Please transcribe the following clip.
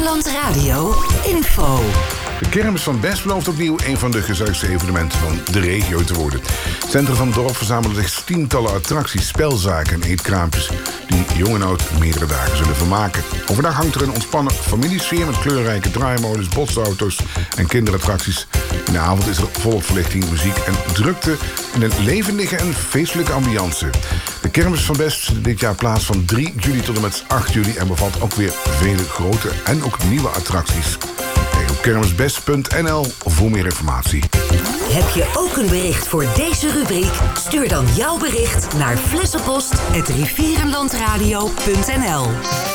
Rivierenland Radio info. De kermis van Best belooft opnieuw een van de gezelligste evenementen van de regio te worden. Het centrum van het dorp verzamelen zich tientallen attracties, spelzaken en eetkraampjes die jong en oud meerdere dagen zullen vermaken. Overdag hangt er een ontspannen familiesfeer met kleurrijke draaimolens, botsauto's en kinderattracties. In de avond is er volop verlichting, muziek en drukte in een levendige en feestelijke ambiance. De kermis van Best vindt dit jaar plaats van 3 juli tot en met 8 juli en bevat ook weer vele grote en ook nieuwe attracties. Kijk op kermisbest.nl voor meer informatie. Heb je ook een bericht voor deze rubriek? Stuur dan jouw bericht naar flessenpost@rivierenlandradio.nl.